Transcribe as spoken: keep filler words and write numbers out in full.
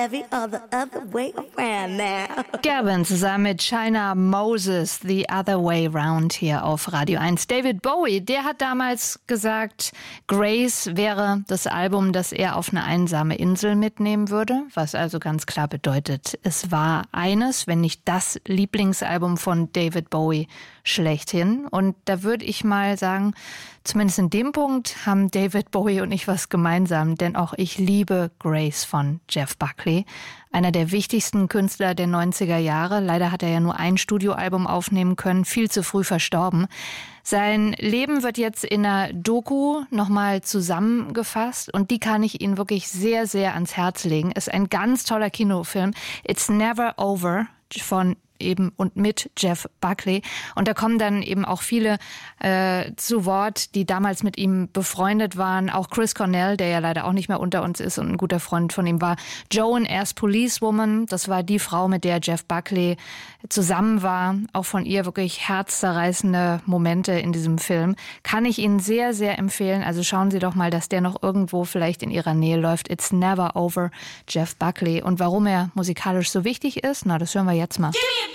heavy or the other way around now. Gavin zusammen mit China Moses, The Other Way Round hier auf Radio eins. David Bowie, der hat damals gesagt, Grace wäre das Album, das er auf eine einsame Insel mitnehmen würde, was also ganz klar bedeutet, es war eines, wenn nicht das Lieblingsalbum von David Bowie schlechthin. Und da würde ich mal sagen, zumindest in dem Punkt haben David Bowie und ich was gemeinsam, denn auch ich liebe Grace von Jeff Buckley, einer der wichtigsten Künstler der neunziger Jahre. Leider hat er ja nur ein Studioalbum aufnehmen können, viel zu früh verstorben. Sein Leben wird jetzt in einer Doku nochmal zusammengefasst und die kann ich Ihnen wirklich sehr, sehr ans Herz legen. Ist ein ganz toller Kinofilm. It's Never Over von eben und mit Jeff Buckley. Und da kommen dann eben auch viele äh, zu Wort, die damals mit ihm befreundet waren. Auch Chris Cornell, der ja leider auch nicht mehr unter uns ist und ein guter Freund von ihm war. Joan as Policewoman, das war die Frau, mit der Jeff Buckley zusammen war. Auch von ihr wirklich herzzerreißende Momente in diesem Film. Kann ich Ihnen sehr, sehr empfehlen. Also schauen Sie doch mal, dass der noch irgendwo vielleicht in Ihrer Nähe läuft. It's Never Over, Jeff Buckley. Und warum er musikalisch so wichtig ist, na, das hören wir jetzt mal.